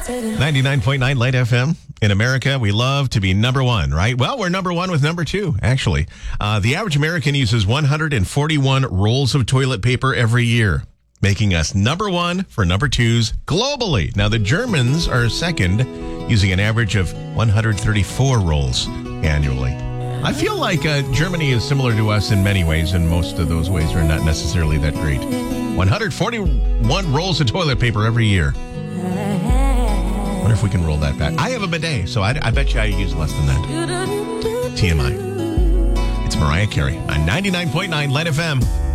99.9 Light FM. In America, we love to be number one, right? Well, we're number one with number two, actually. The average American uses 141 rolls of toilet paper every year, making us number one for number twos globally. Now, the Germans are second, using an average of 134 rolls annually. I feel like Germany is similar to us in many ways, and most of those ways are not necessarily that great. 141 rolls of toilet paper every year. I wonder if we can roll that back. I have a bidet, so I bet you I use less than that. TMI. It's Mariah Carey on 99.9 Light FM.